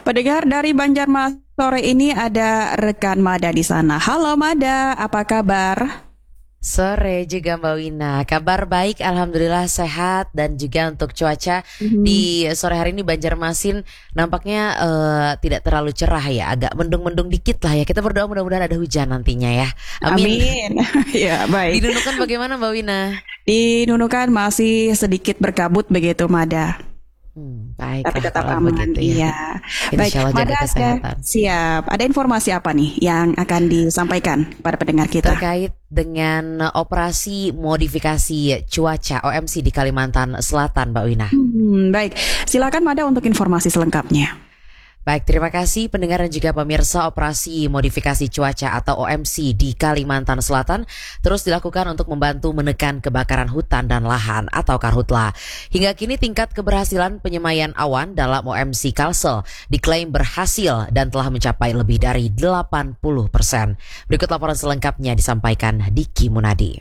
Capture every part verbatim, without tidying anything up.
Pendengar dari Banjarmasin sore ini ada rekan Mada di sana. Halo Mada, apa kabar? Sore juga Mbak Wina, kabar baik alhamdulillah sehat. Dan juga untuk cuaca Mhm. di sore hari ini Banjarmasin nampaknya eh, tidak terlalu cerah ya, agak mendung-mendung dikit lah ya. Kita berdoa mudah-mudahan ada hujan nantinya ya. Amin. Amin. Ya, Di baik. Nunukan bagaimana Mbak Wina? Di Nunukan masih sedikit berkabut begitu Mada, Hmm, tapi baiklah tetap kalau aman. begitu ya. Iya. Baik, Insya Allah jaga Mada ada kesehatan. siap. Ada informasi apa nih yang akan disampaikan pada pendengar kita? Terkait dengan operasi modifikasi cuaca O M C di Kalimantan Selatan Mbak Wina. Hmm, baik, silakan Mada untuk informasi selengkapnya. Baik, terima kasih pendengar dan juga pemirsa. Operasi modifikasi cuaca atau O M C di Kalimantan Selatan terus dilakukan untuk membantu menekan kebakaran hutan dan lahan atau karhutla. Hingga kini tingkat keberhasilan penyemaian awan dalam O M C Kalsel diklaim berhasil dan telah mencapai lebih dari delapan puluh persen. Berikut laporan selengkapnya disampaikan Diki Munadi.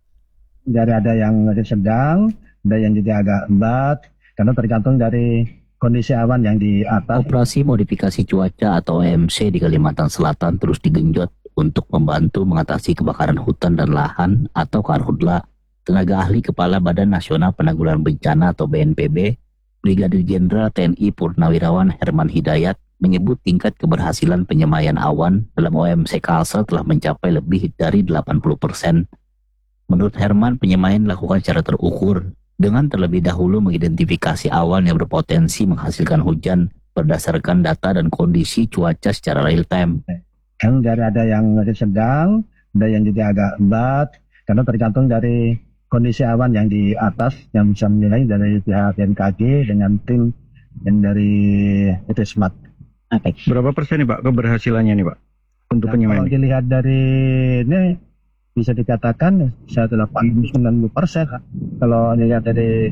Dari ada yang sedang, ada yang juga agak lebat, karena tergantung dari kondisi awan yang di atas. Operasi modifikasi cuaca atau O M C di Kalimantan Selatan terus digenjot untuk membantu mengatasi kebakaran hutan dan lahan atau karhutla. Tenaga ahli Kepala Badan Nasional Penanggulangan Bencana atau B N P B, Brigadir Jenderal T N I Purnawirawan Herman Hidayat menyebut tingkat keberhasilan penyemaian awan dalam O M C Kalsel telah mencapai lebih dari delapan puluh persen. Menurut Herman, penyemaian dilakukan secara terukur dengan terlebih dahulu mengidentifikasi awan yang berpotensi menghasilkan hujan berdasarkan data dan kondisi cuaca secara real time. Yang dari ada yang masih sedang, ada yang juga agak lebat, karena tergantung dari kondisi awan yang di atas yang bisa menilai dari pihak B M K G dengan tim yang dari itu Smart. Oke. Berapa persen nih Pak keberhasilannya nih Pak untuk Nah, penyemaian? kalau dilihat dari ini bisa dikatakan bisa delapan puluh sembilan puluh persen. Kalau dilihat dari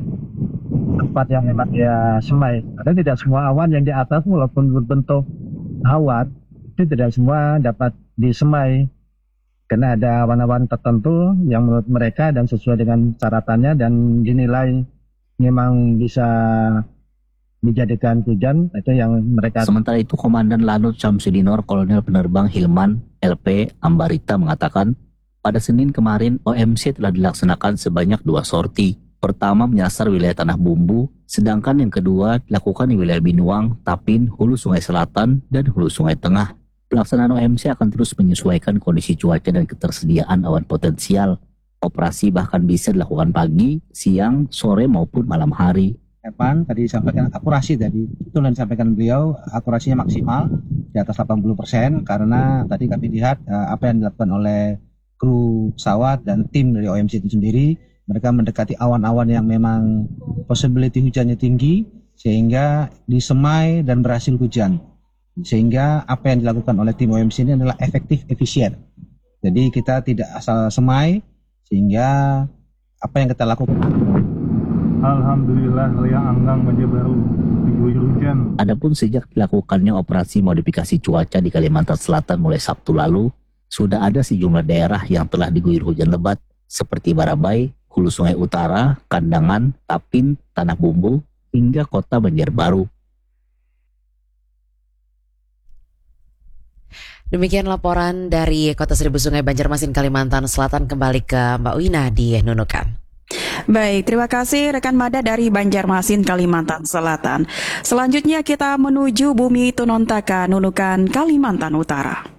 tempat yang memang ya semai, karena tidak semua awan yang di atas walaupun berbentuk awan itu tidak semua dapat disemai, karena ada awan-awan tertentu yang menurut mereka dan sesuai dengan syaratannya dan dinilai memang bisa dijadikan hujan, itu yang mereka. Sementara itu, Komandan Lanut Syamsudinor Kolonel Penerbang Hilman L P Ambarita mengatakan, pada Senin kemarin O M C telah dilaksanakan sebanyak dua sorti. Pertama menyasar wilayah Tanah Bumbu, sedangkan yang kedua dilakukan di wilayah Binuang, Tapin, Hulu Sungai Selatan, dan Hulu Sungai Tengah. Pelaksanaan O M C akan terus menyesuaikan kondisi cuaca dan ketersediaan awan potensial. Operasi bahkan bisa dilakukan pagi, siang, sore maupun malam hari. Evan tadi disampaikan akurasi tadi, itu yang disampaikan beliau akurasinya maksimal di atas delapan puluh persen, karena tadi kami lihat uh, apa yang dilakukan oleh kru pesawat dan tim dari O M C itu sendiri, mereka mendekati awan-awan yang memang possibility hujannya tinggi sehingga disemai dan berhasil hujan, sehingga apa yang dilakukan oleh tim O M C ini adalah efektif, efisien. Jadi kita tidak asal semai, sehingga apa yang kita lakukan. Alhamdulillah yang anggang banjir baru diguyur hujan. Adapun sejak dilakukannya operasi modifikasi cuaca di Kalimantan Selatan mulai Sabtu lalu, sudah ada sejumlah daerah yang telah diguyur hujan lebat seperti Barabai, Hulu Sungai Utara, Kandangan, Tapin, Tanah Bumbu, hingga kota Banjarbaru. Demikian laporan dari Kota Seribu Sungai Banjarmasin Kalimantan Selatan. Kembali ke Mbak Wina di Nunukan. Baik, terima kasih rekan Mada dari Banjarmasin, Kalimantan Selatan. Selanjutnya kita menuju Bumi Tunontaka, Nunukan, Kalimantan Utara.